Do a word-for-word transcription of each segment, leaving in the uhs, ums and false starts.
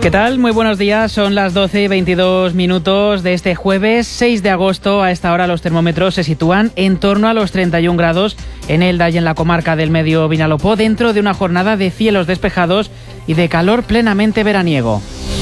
¿Qué tal? Muy buenos días, son las doce y veintidós minutos de este jueves seis de agosto. A esta hora los termómetros se sitúan en torno a los treinta y un grados en Elda y en la comarca del Medio Vinalopó, dentro de una jornada de cielos despejados y de calor plenamente veraniego.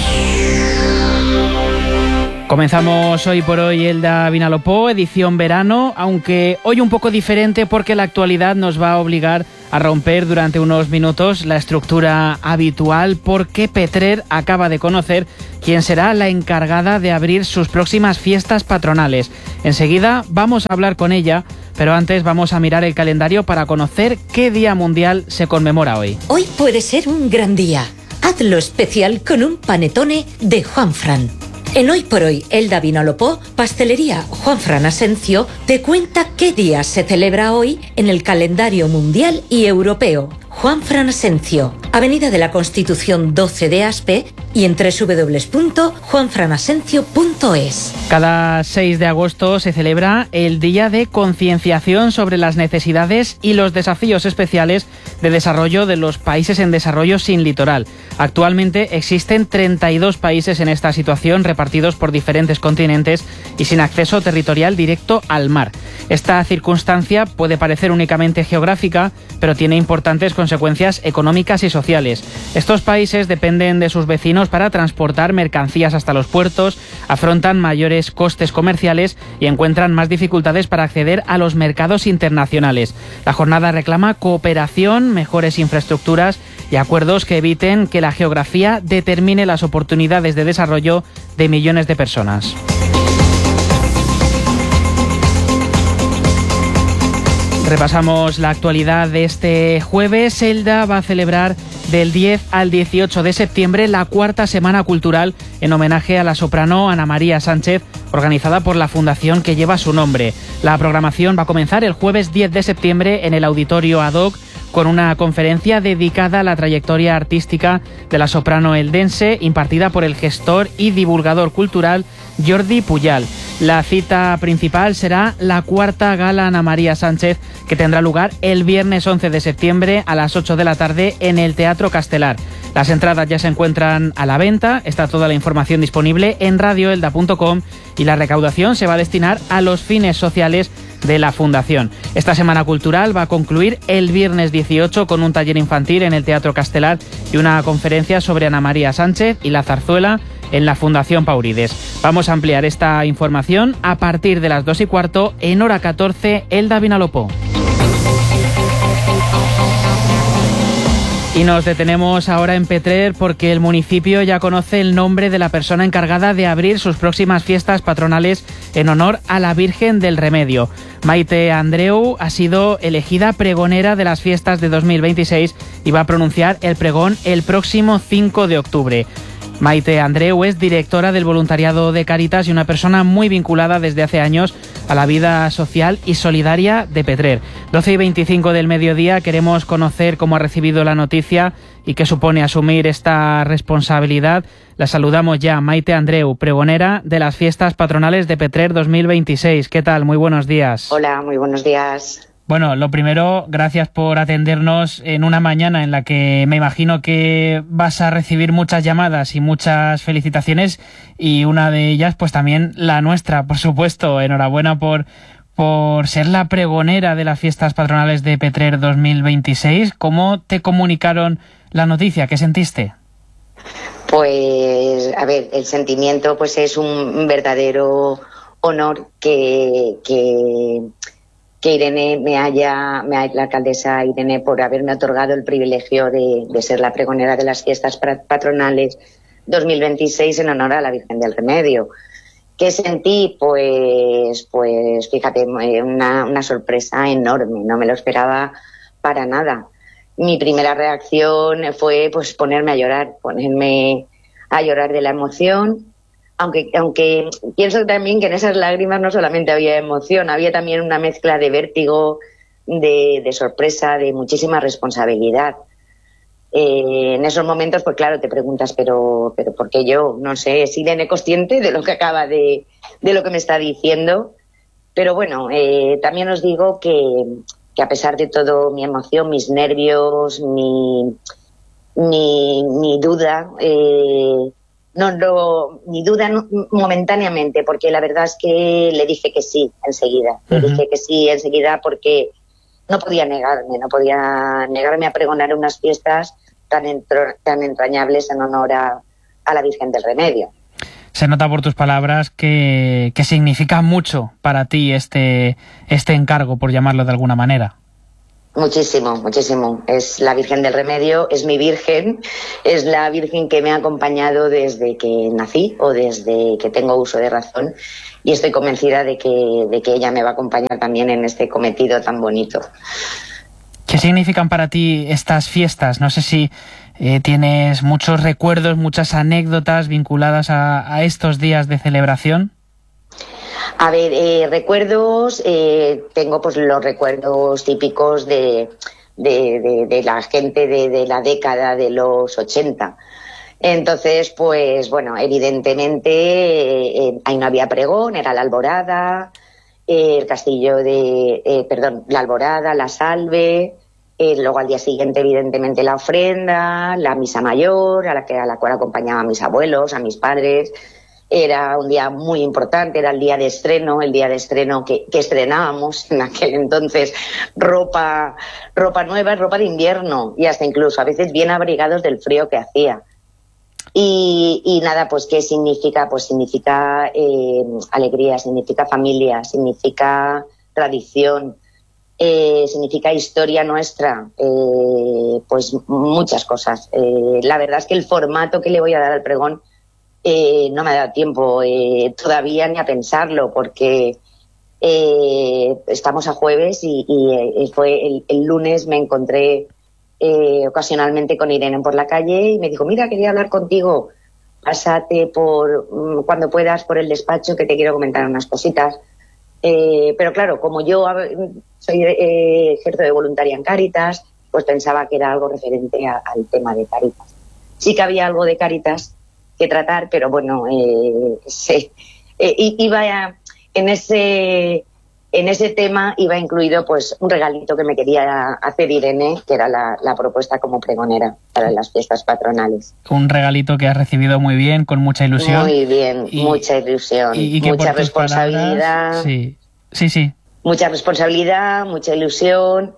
Comenzamos hoy por hoy Elda Vinalopó, edición verano, aunque hoy un poco diferente porque la actualidad nos va a obligar a romper durante unos minutos la estructura habitual, porque Petrer acaba de conocer quién será la encargada de abrir sus próximas fiestas patronales. Enseguida vamos a hablar con ella, pero antes vamos a mirar el calendario para conocer qué día mundial se conmemora hoy. Hoy puede ser un gran día. Hazlo especial con un panetone de Juanfran. En Hoy por Hoy, Elda Vinalopó, Pastelería Juanfran Asencio te cuenta qué día se celebra hoy en el calendario mundial y europeo. Juanfran Asencio, Avenida de la Constitución doce de Aspe y en doble u doble u doble u punto juanfran asencio punto es. Cada seis de agosto se celebra el Día de Concienciación sobre las necesidades y los desafíos especiales de desarrollo de los países en desarrollo sin litoral. Actualmente existen treinta y dos países en esta situación, repartidos por diferentes continentes y sin acceso territorial directo al mar. Esta circunstancia puede parecer únicamente geográfica, pero tiene importantes consecuencias económicas y sociales. Estos países dependen de sus vecinos para transportar mercancías hasta los puertos, afrontan mayores costes comerciales y encuentran más dificultades para acceder a los mercados internacionales. La jornada reclama cooperación, mejores infraestructuras y acuerdos que eviten que la geografía determine las oportunidades de desarrollo de millones de personas. Repasamos la actualidad de este jueves. Elda va a celebrar del diez al dieciocho de septiembre la cuarta Semana Cultural en homenaje a la soprano Ana María Sánchez, organizada por la fundación que lleva su nombre. La programación va a comenzar el jueves diez de septiembre en el Auditorio Ad Hoc, con una conferencia dedicada a la trayectoria artística de la soprano eldense, impartida por el gestor y divulgador cultural Jordi Pujal. La cita principal será la cuarta Gala Ana María Sánchez, que tendrá lugar el viernes once de septiembre a las ocho de la tarde en el Teatro Castelar. Las entradas ya se encuentran a la venta, está toda la información disponible en radio elda punto com y la recaudación se va a destinar a los fines sociales de la Fundación. Esta Semana Cultural va a concluir el viernes dieciocho con un taller infantil en el Teatro Castelar y una conferencia sobre Ana María Sánchez y la zarzuela en la Fundación Paurides. Vamos a ampliar esta información a partir de las dos y cuarto en hora catorce, Elda Vinalopó. Y nos detenemos ahora en Petrer porque el municipio ya conoce el nombre de la persona encargada de abrir sus próximas fiestas patronales en honor a la Virgen del Remedio. Maite Andreu ha sido elegida pregonera de las fiestas de dos mil veintiséis y va a pronunciar el pregón el próximo cinco de octubre. Maite Andreu es directora del voluntariado de Cáritas y una persona muy vinculada desde hace años a la vida social y solidaria de Petrer. doce y veinticinco del mediodía, queremos conocer cómo ha recibido la noticia y qué supone asumir esta responsabilidad. La saludamos ya, Maite Andreu, pregonera de las fiestas patronales de Petrer dos mil veintiséis. ¿Qué tal? Muy buenos días. Hola, muy buenos días. Bueno, lo primero, gracias por atendernos en una mañana en la que me imagino que vas a recibir muchas llamadas y muchas felicitaciones, y una de ellas pues también la nuestra, por supuesto. Enhorabuena por, por ser la pregonera de las fiestas patronales de Petrer dos mil veintiséis. ¿Cómo te comunicaron la noticia? ¿Qué sentiste? Pues, a ver, el sentimiento pues es un verdadero honor que... que... que Irene me haya, me haya, la alcaldesa Irene, por haberme otorgado el privilegio de, de ser la pregonera de las fiestas patronales dos mil veintiséis en honor a la Virgen del Remedio. ¿Qué sentí? Pues, pues fíjate, una, una sorpresa enorme, no me lo esperaba para nada. Mi primera reacción fue pues ponerme a llorar, ponerme a llorar de la emoción. Aunque, aunque pienso también que en esas lágrimas no solamente había emoción, había también una mezcla de vértigo, de, de sorpresa, de muchísima responsabilidad. Eh, en esos momentos, pues claro, te preguntas, pero, pero ¿por qué yo? No sé, ¿es Irene consciente de lo que acaba de, de lo que me está diciendo? Pero bueno, eh, también os digo que, que a pesar de todo, mi emoción, mis nervios, mi... ni, ni duda, eh, no lo, ni duda no, momentáneamente, porque la verdad es que le dije que sí enseguida, uh-huh. le dije que sí enseguida porque no podía negarme, no podía negarme a pregonar unas fiestas tan, entro, tan entrañables en honor a, a la Virgen del Remedio. Se nota por tus palabras que, que significa mucho para ti este, este encargo, por llamarlo de alguna manera. Muchísimo, muchísimo. Es la Virgen del Remedio, es mi Virgen, es la Virgen que me ha acompañado desde que nací o desde que tengo uso de razón, y estoy convencida de que, de que ella me va a acompañar también en este cometido tan bonito. ¿Qué significan para ti estas fiestas? No sé si eh, tienes muchos recuerdos, muchas anécdotas vinculadas a, a estos días de celebración. A ver, eh, recuerdos, eh, tengo pues los recuerdos típicos de, de, de, de la gente de, de la década de los ochenta. Entonces, pues bueno, evidentemente eh, ahí no había pregón, era la alborada, eh, el castillo de, eh, perdón, la alborada, la salve, eh, luego al día siguiente evidentemente la ofrenda, la misa mayor, a la, que, a la cual acompañaba a mis abuelos, a mis padres. Era un día muy importante, era el día de estreno, el día de estreno que, que estrenábamos en aquel entonces ropa, ropa nueva, ropa de invierno, y hasta incluso a veces bien abrigados del frío que hacía. Y, y nada, pues ¿qué significa? Pues significa eh, alegría, significa familia, significa tradición, eh, significa historia nuestra, eh, pues muchas cosas. Eh, la verdad es que el formato que le voy a dar al pregón Eh, no me ha dado tiempo eh, todavía ni a pensarlo, porque eh, estamos a jueves y, y eh, fue el, el lunes me encontré eh, ocasionalmente con Irene por la calle y me dijo, mira, quería hablar contigo, pásate por mm, cuando puedas por el despacho que te quiero comentar unas cositas. Eh, pero claro, como yo soy eh, ejerzo de voluntaria en Cáritas, pues pensaba que era algo referente a, al tema de Cáritas. Sí que había algo de Cáritas que tratar, pero bueno, eh, sí, eh, iba a, en ese en ese tema iba incluido pues un regalito que me quería hacer Irene, que era la, la propuesta como pregonera para las fiestas patronales. Un regalito que has recibido muy bien, con mucha ilusión. Muy bien, y, mucha ilusión, y, y mucha responsabilidad. Palabras, sí, sí, sí. Mucha responsabilidad, mucha ilusión.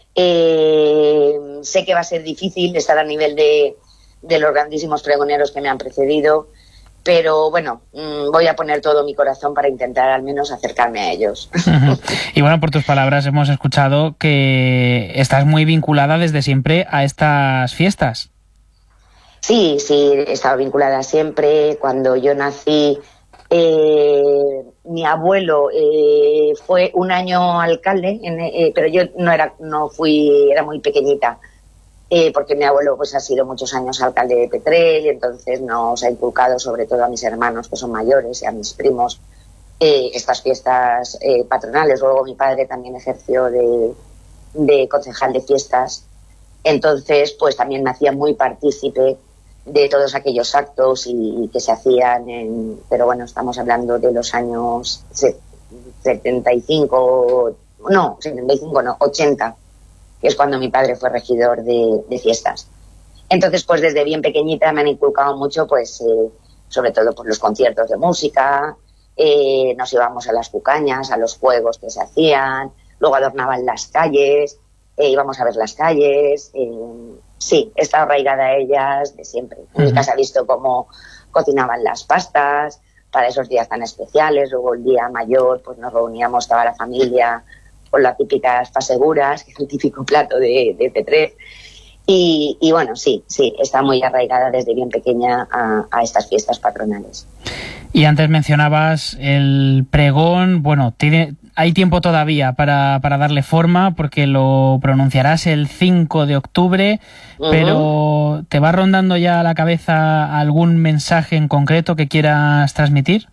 Eh, sé que va a ser difícil estar a nivel de de los grandísimos pregoneros que me han precedido, pero bueno, mmm, voy a poner todo mi corazón para intentar al menos acercarme a ellos. Uh-huh. Y bueno, por tus palabras hemos escuchado que estás muy vinculada desde siempre a estas fiestas. Sí, sí, he estado vinculada siempre. Cuando yo nací, eh, mi abuelo eh, fue un año alcalde, en, eh, pero yo no era, no fui, era muy pequeñita. Eh, porque mi abuelo pues ha sido muchos años alcalde de Petrel y entonces nos ha inculcado, sobre todo a mis hermanos que son mayores y a mis primos, eh, estas fiestas eh, patronales. Luego mi padre también ejerció de, de concejal de fiestas, entonces pues también me hacía muy partícipe de todos aquellos actos y, y que se hacían en, pero bueno, estamos hablando de los años setenta y cinco, no, setenta y cinco no, ochenta, que es cuando mi padre fue regidor de, de fiestas. Entonces, pues desde bien pequeñita me han inculcado mucho, pues eh, sobre todo por los conciertos de música, eh, nos íbamos a las cucañas, a los juegos que se hacían, luego adornaban las calles, eh, íbamos a ver las calles, eh, sí, he estado arraigada a ellas de siempre. En mi casa he visto cómo cocinaban las pastas para esos días tan especiales, luego el día mayor, pues nos reuníamos toda la familia con las típicas faseguras, que es el típico plato de, de Petrel. Y, y bueno, sí, sí, está muy arraigada desde bien pequeña a, a estas fiestas patronales. Y antes mencionabas el pregón, bueno, tiene, hay tiempo todavía para, para darle forma, porque lo pronunciarás el cinco de octubre, uh-huh. Pero ¿te va rondando ya a la cabeza algún mensaje en concreto que quieras transmitir?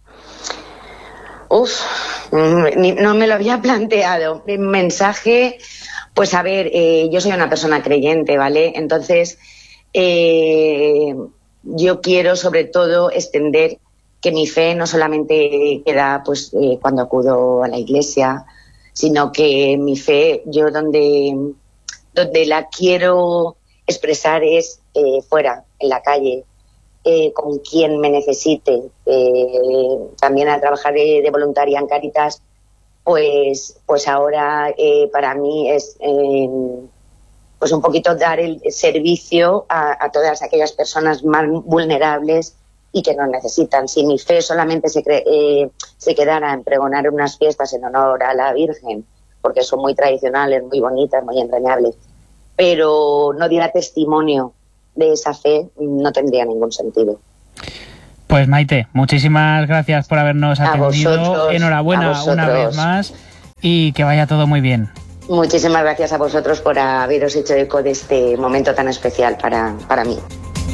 Uf, no me lo había planteado. Un mensaje, pues a ver, eh, yo soy una persona creyente, ¿vale? Entonces, eh, yo quiero sobre todo extender que mi fe no solamente queda pues eh, cuando acudo a la iglesia, sino que mi fe, yo donde, donde la quiero expresar es eh, fuera, en la calle, eh, con quien me necesite. Eh, también al trabajar de, de voluntaria en Cáritas, pues, pues ahora eh, para mí es eh, pues un poquito dar el servicio a, a todas aquellas personas más vulnerables y que nos necesitan. Si mi fe solamente se, cre- eh, se quedara en pregonar unas fiestas en honor a la Virgen, porque son muy tradicionales, muy bonitas, muy entrañables, pero no diera testimonio de esa fe, no tendría ningún sentido. Pues Maite, muchísimas gracias por habernos atendido. A vosotros, Enhorabuena a vosotros. una vez más y que vaya todo muy bien. Muchísimas gracias a vosotros por haberos hecho eco de este momento tan especial para, para mí.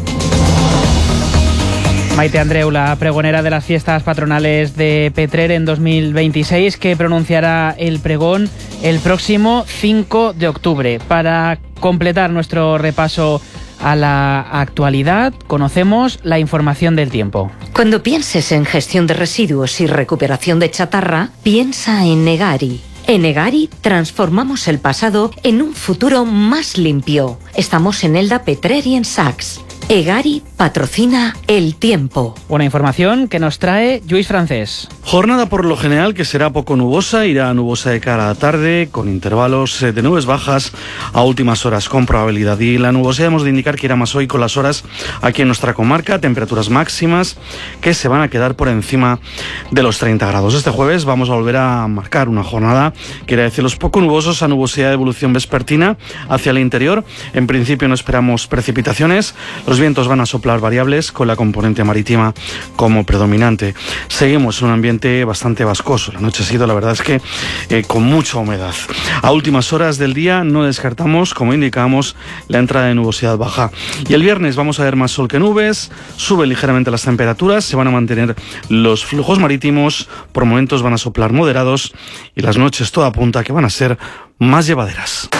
Maite Andreu, la pregonera de las fiestas patronales de Petrer en dos mil veintiséis, que pronunciará el pregón el próximo cinco de octubre. Para completar nuestro repaso a la actualidad, conocemos la información del tiempo. Cuando pienses en gestión de residuos y recuperación de chatarra, piensa en Egari. En Egari transformamos el pasado en un futuro más limpio. Estamos en Elda, Petrer y en Sachs. Egari patrocina el tiempo. Una información que nos trae Lluís Francés. Jornada por lo general que será poco nubosa, irá nubosa de cara a la tarde, con intervalos de nubes bajas a últimas horas con probabilidad. Y la nubosidad hemos de indicar que irá más hoy con las horas aquí en nuestra comarca, temperaturas máximas que se van a quedar por encima de los treinta grados. Este jueves vamos a volver a marcar una jornada que irá de cielos poco nubosos a nubosidad de evolución vespertina hacia el interior. En principio no esperamos precipitaciones. Los vientos van a soplar variables con la componente marítima como predominante. Seguimos en un ambiente bastante vascoso. La noche ha sido, la verdad es que eh, con mucha humedad. A últimas horas del día no descartamos, como indicamos, la entrada de nubosidad baja. Y el viernes vamos a ver más sol que nubes, suben ligeramente las temperaturas, se van a mantener los flujos marítimos, por momentos van a soplar moderados y las noches todo apunta que van a ser más llevaderas.